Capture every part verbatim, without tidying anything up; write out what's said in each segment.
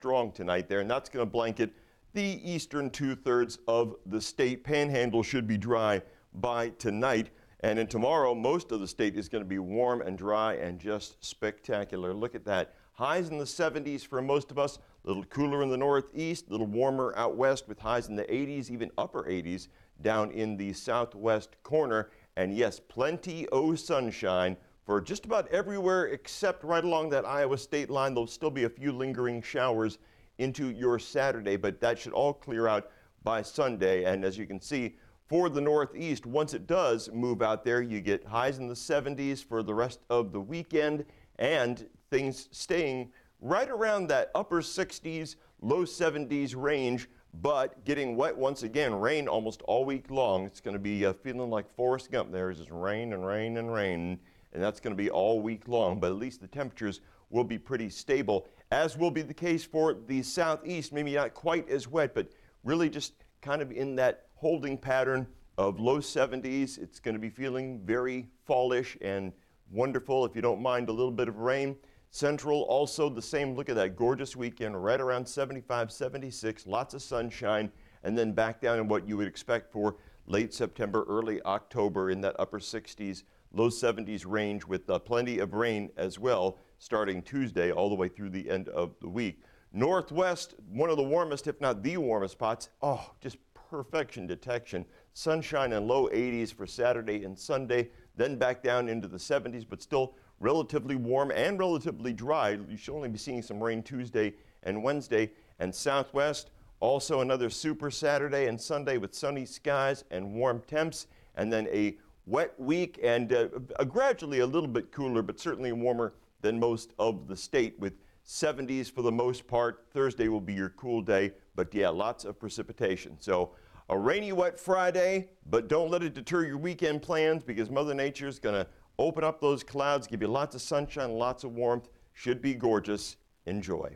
strong tonight there, and that's going to blanket the eastern two-thirds of the state. Panhandle should be dry by tonight. And then tomorrow, most of the state is going to be warm and dry and just spectacular. Look at that. Highs in the seventies for most of us, a little cooler in the northeast, a little warmer out west with highs in the eighties, even upper eighties down in the southwest corner. And yes, plenty of sunshine for just about everywhere except right along that Iowa state line. There'll still be a few lingering showers into your Saturday, but that should all clear out by Sunday. And as you can see, for the northeast, once it does move out there, you get highs in the seventies for the rest of the weekend, and things staying right around that upper sixties, low seventies range, but getting wet once again. Rain almost all week long. It's going to be uh, feeling like Forrest Gump. There's just rain and rain and rain, and that's going to be all week long, but at least the temperatures will be pretty stable, as will be the case for the southeast. Maybe not quite as wet, but really just kind of in that holding pattern of low seventies. It's going to be feeling very fallish and wonderful if you don't mind a little bit of rain. Central also the same. Look at that gorgeous weekend, right around seventy-five, seventy-six, lots of sunshine, and then back down in what you would expect for late September, early October in that upper sixties, low seventies range with uh, plenty of rain as well starting Tuesday all the way through the end of the week. Northwest, one of the warmest, if not the warmest spots. Oh, just perfection detection. Sunshine and low eighties for Saturday and Sunday, then back down into the seventies, but still relatively warm and relatively dry. You should only be seeing some rain Tuesday and Wednesday. And Southwest, also another super Saturday and Sunday with sunny skies and warm temps, and then a wet week and uh, a gradually a little bit cooler, but certainly warmer than most of the state with seventies for the most part. Thursday will be your cool day, but yeah, lots of precipitation. So a rainy, wet Friday, but don't let it deter your weekend plans, because Mother Nature is going to open up those clouds, give you lots of sunshine, lots of warmth. Should be gorgeous. Enjoy.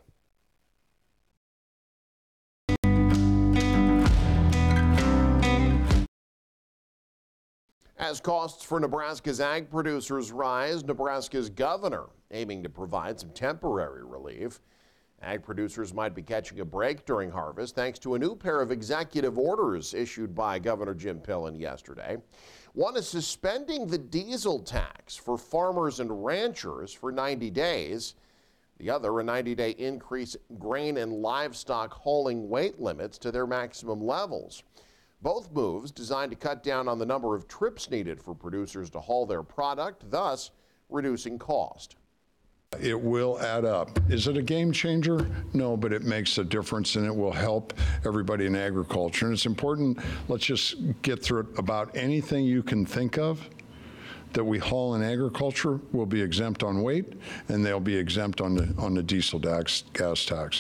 As costs for Nebraska's ag producers rise, Nebraska's governor aiming to provide some temporary relief. Ag producers might be catching a break during harvest thanks to a new pair of executive orders issued by Governor Jim Pillen yesterday. One is suspending the diesel tax for farmers and ranchers for ninety days. The other, a ninety-day increase in grain and livestock hauling weight limits to their maximum levels. Both moves designed to cut down on the number of trips needed for producers to haul their product, thus reducing cost. It will add up. Is it a game changer? No, but it makes a difference, and it will help everybody in agriculture. And it's important, let's just get through it. About anything you can think of that we haul in agriculture will be exempt on weight, and they'll be exempt on the, on the diesel tax, gas tax.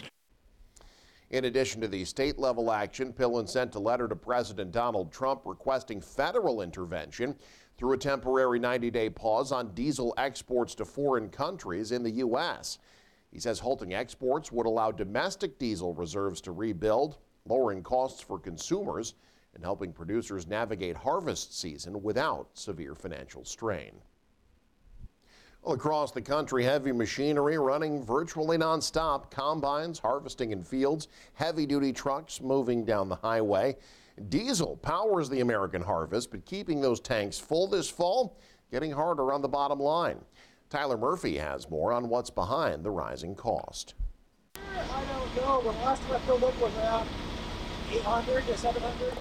In addition to the state-level action, Pillen sent a letter to President Donald Trump requesting federal intervention through a temporary ninety-day pause on diesel exports to foreign countries in the U S. He says halting exports would allow domestic diesel reserves to rebuild, lowering costs for consumers and helping producers navigate harvest season without severe financial strain. Well, across the country, heavy machinery running virtually nonstop. Combines harvesting in fields, heavy-duty trucks moving down the highway. Diesel powers the American harvest, but keeping those tanks full this fall, getting harder on the bottom line. Tyler Murphy has more on what's behind the rising cost. I don't know, but last time I filled up was around eight hundred to seven hundred.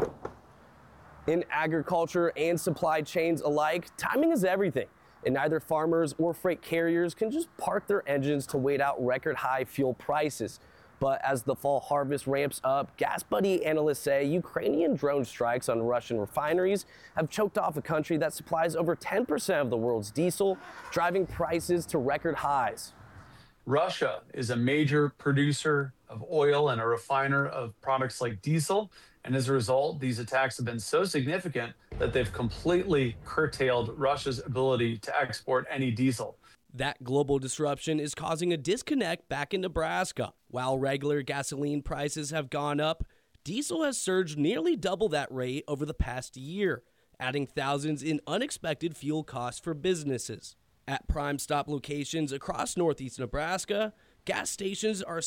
In agriculture and supply chains alike, timing is everything. And neither farmers or freight carriers can just park their engines to wait out record high fuel prices. But as the fall harvest ramps up, GasBuddy analysts say Ukrainian drone strikes on Russian refineries have choked off a country that supplies over ten percent of the world's diesel, driving prices to record highs. Russia is a major producer of oil and a refiner of products like diesel. And as a result, these attacks have been so significant that they've completely curtailed Russia's ability to export any diesel. That global disruption is causing a disconnect back in Nebraska. While regular gasoline prices have gone up, diesel has surged nearly double that rate over the past year, adding thousands in unexpected fuel costs for businesses. At Prime Stop locations across northeast Nebraska, gas stations are